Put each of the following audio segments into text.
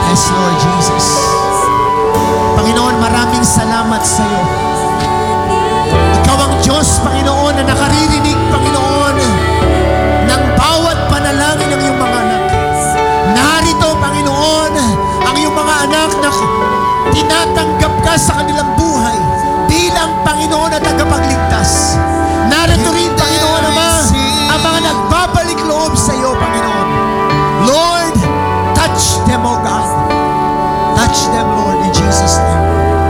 Yes, Lord Jesus. Panginoon, maraming salamat sa iyo. Ikaw ang Diyos, Panginoon, na nakaririnig, Panginoon, ng bawat panalangin ng iyong mga anak. Narito, Panginoon, ang iyong mga anak na tinatanggap ka sa kanilang buhay bilang Panginoon at tagapagligtas. Narito rin, Panginoon, ang mga nagbabalik loob sa iyo, Panginoon. Lord, touch them, O God. Touch them, Lord, in Jesus' name.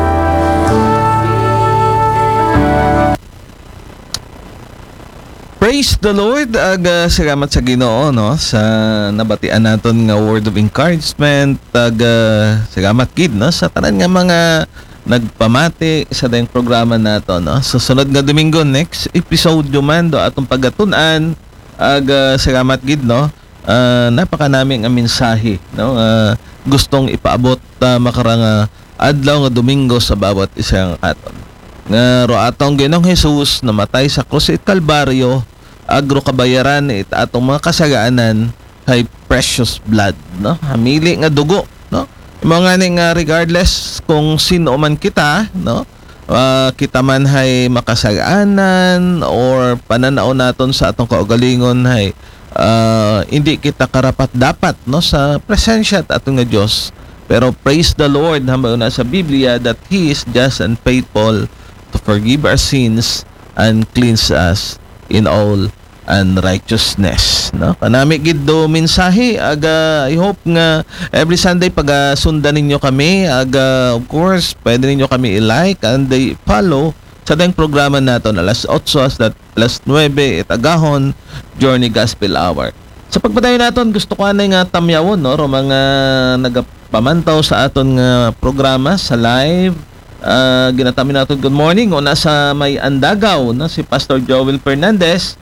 Praise the Lord. Salamat sa Ginoo, no, sa nabatian naton nga word of encouragement. Salamat gid, no, sa tanan nga mga nagpamati sa dayong programa nato, no. Susunod nga Domingo, next episode man do atong pagatun-an. Salamat gid, no. Napakanaming ang mensahe, no, gustong ipaabot makarang adlaw nga Domingo sa bawat isang aton. Nga ro atong Ginoong Hesus namatay sa krus at Kalbaryo, agro kabayaran it atong mga kasagaanan kay precious blood, no, hamili nga dugo, no. Mga nga regardless kung sino man kita, no, kita man hay makasagaanan or pananaw naton sa atong kaugalingon hay hindi kita karapat dapat, no, sa presensya at atong nga Dios. Pero praise the Lord, hamba na sa Biblia that He is just and faithful to forgive our sins and cleanse us in all unrighteousness, no. Kanami gid do mensahe. I hope nga every Sunday pag sundan ninyo kami, of course pwede ninyo kami i-like and follow sa dayong programa naton alas 8 at alas 9 agahon Journey Gospel Hour. Sa pagpadayon naton gusto ko anay nga tamyawon, no, ro mga nagapamantaw sa aton nga programa sa live. Ginatami natin good morning o nasa may Andagaw, no, si Pastor Joel Fernandez.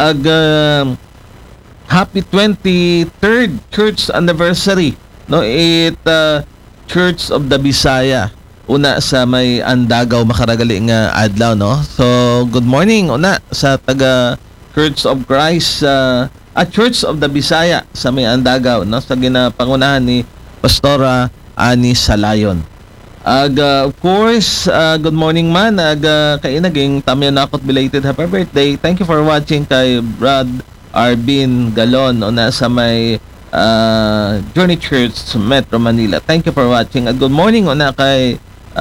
Happy 23rd church anniversary, no, Church of the Bisaya una sa may Andagaw makaragali nga adlaw, no. So good morning una sa taga Church of Christ Church of the Bisaya sa may Andagaw, no, sa ginapangunahan ni Pastora Ani Salayon. Of course, good morning man. Kay naging tamyan na ako't belated happy birthday. Thank you for watching kay Brad Arbin Galon o nasa may Journey Church Metro Manila. Thank you for watching. Good morning o na kay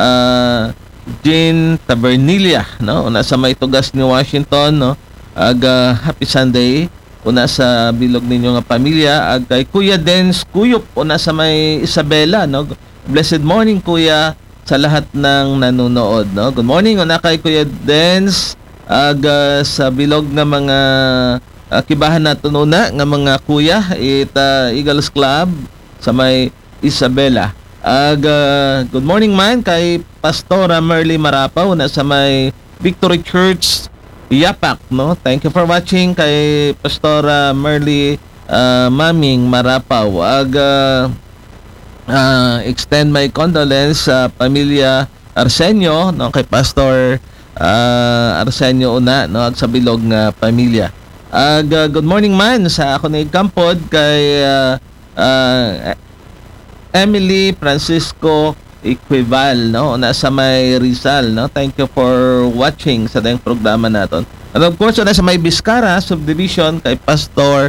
Jean Tabernilia, no, o nasa may Tugas ni Washington, no. Happy Sunday o nasa bilog ninyo nga pamilya. Kay Kuya Dens Kuyop o nasa may Isabela, no. Blessed morning, Kuya, sa lahat ng nanonood, no. Good morning una kay Kuya Dens sa bilog na mga kibahan natin una nga mga kuya Eagles Club sa may Isabela. Good morning man kay Pastora Merly Marapaw na sa may Victory Church Yapak, no. Thank you for watching kay Pastora Merly Maming Marapaw. Extend my condolence sa pamilya Arsenio, no, kay Pastor Arsenio una, no, sa bilog nga pamilya. Good morning man sa ako na Kampod kay Emily Francisco Equival, no, nasa may Rizal, no. Thank you for watching sa dayong programa naton. And of course nasa may Biscara subdivision kay Pastor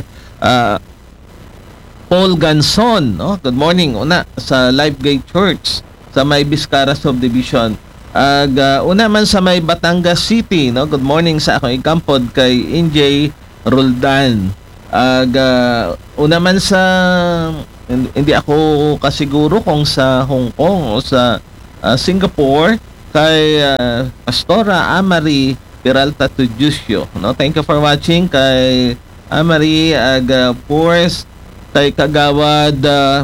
Paul Ganson, no. Good morning una sa Life Gate Church sa may Biscara subdivision. Una man sa may Batangas City, no. Good morning sa akong ikampod kay NJ Roldan. Una man sa hindi ako kasiguro kung sa Hong Kong o sa Singapore kay Pastora Amari Peralta Tujucio, no. Thank you for watching kay Amari. Of course kay Kagawad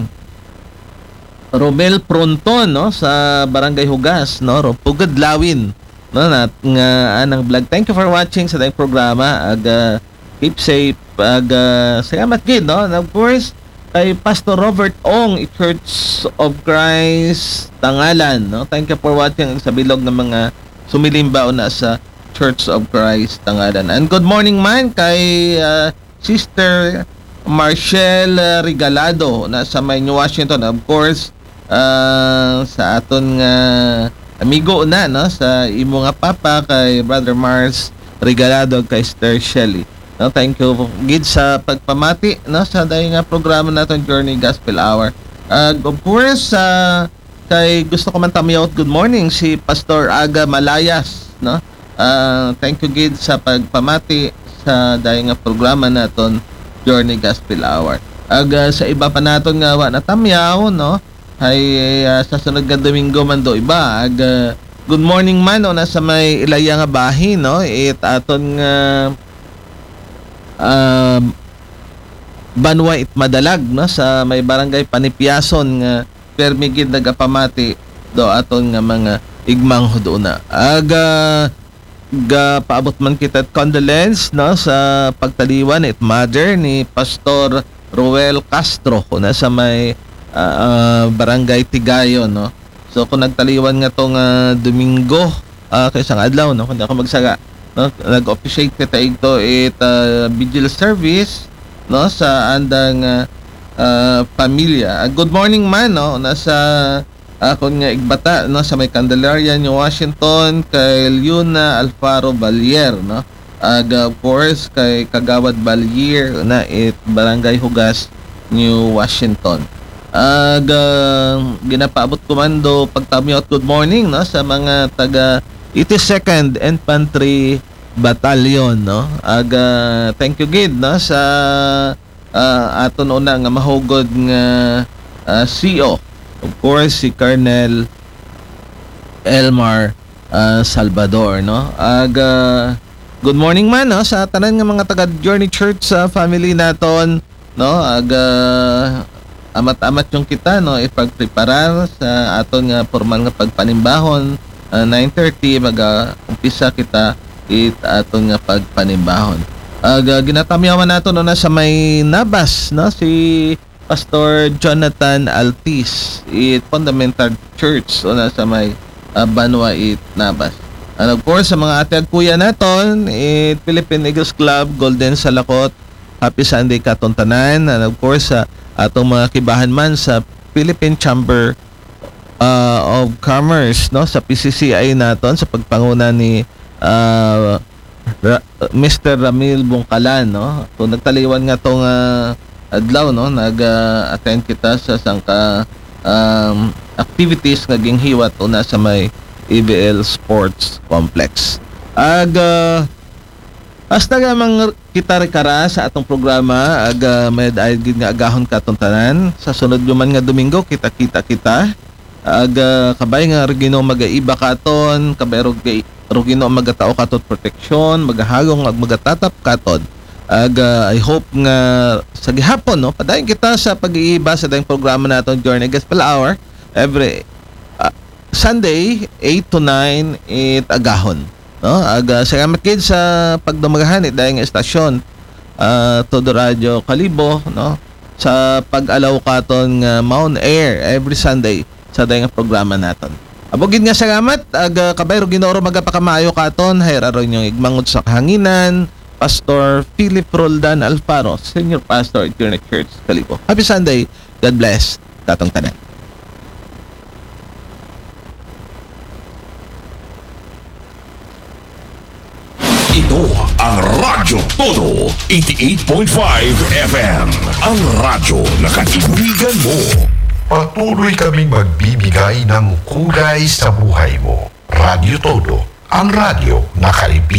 Romel Pronton, no, sa Barangay Hugas, no, Pugad Lawin, no, na nga anang vlog. Thank you for watching sa tayong programa. Keep safe. Salamat gid, no. And of course kay Pastor Robert Ong, Church of Christ Tangalan, no. Thank you for watching sa bilog ng mga sumilimbaw na sa Church of Christ Tangalan. And good morning man kay Sister Marshall Regalado na sa may New Washington. Of course, sa aton nga amigo na, no, sa imo nga papa kay Brother Mars Regalado kay Sister Shelly. No, thank you gid sa pagpamati, no, sa dayon nga programa naton Journey Gospel Hour. Of course, kay gusto ko man tamiyaw good morning si Pastor Aga Malayas, no. Thank you gid sa pagpamati sa dayon nga programa naton Journey Gospel Hour. Sa iba pa naton nga wa natamyaw, no, ay sa sunod nga Domingo man do iba. Good morning man, no, nasa may ilaya nga bahin, no, aton nga Banwa it Madalag, no, sa may barangay Panipyason nga permigid nagapamati do aton nga mga igmang huduna. Paabot man kita condolence, no, sa pagtaliwan it mother ni Pastor Roel Castro na sa may barangay Tigayon, no. So kung nagtaliwan nga tong Domingo kay isang adlaw, no, kundi ako magsaga, no, nag-officiate kita ito vigil service, no, sa andang pamilya. Good morning man, no, nasa akon nga igbata, no, sa may Candelaria, New Washington kay Lyuna Alfaro Balier, no. Of course kay Kagawad Balier na barangay Hugas, New Washington. Ginapaabot komando pagtamyot good morning, no, sa mga taga 82nd Infantry Battalion, no. Thank you gid, no, sa aton una nga mahugod nga CO, of course si Colonel Elmar Salvador, no. Good morning man, no, sa tanan nga mga taga Journey Church family naton, no. Amat-amat yung kita, no, ipagpreparar sa aton nga formal nga pagpanimbahon. 9:30 mag-umpisa kita aton nga pagpanimbahon. Ginatamyawan nato, no, na sa may Nabas, no, si Pastor Jonathan Altis Fundamental Church, o na sa may Banwa Nabas. And of course sa mga ate at kuya naton Philippine Eagles Club Golden Salakot, happy Sunday katon tanan. And of course atong mga kibahan man sa Philippine Chamber of Commerce, no, sa PCCI naton sa pagpanguna ni Mr. Ramil Bungkalan, no. So nagtaliwan nga tong adlaw, no, nag-attend kita sa sangka activities nga ginghiwat una sa may EVL Sports Complex. Hasta nga mang kita rekara sa atong programa, may gid nga agahon katong tanan. Sa sunod man nga Domingo kita. Kabay nga Gino magaiba katon, kabay Gino magatao katon proteksyon, magahagong magatatap katon. I hope nga sa gihapon, no, padayon kita sa pag-iiba sa dayong programa naton Journey Gospel Hour every Sunday 8 to 9 agahon, no. Salamat gid sa pagdumagahan dayong estasyon Todo Radio Kalibo, no, sa pag-alaw katon nga Mount Air every Sunday sa dayong programa naton. Abogid nga salamat. Kabay Ginoro magapakamayo katon hayraron yung igmangod sa kahanginan Pastor Philip Roldan Alfaro, Senior Pastor at Journey Church Kalibo. Happy Sunday. God bless katong tanan. Ito ang Radyo Todo 88.5 FM. Ang radyo na kaibigan mo. Patuloy kaming magbibigay ng kulay sa buhay mo. Radyo Todo, ang radyo na kaibigan.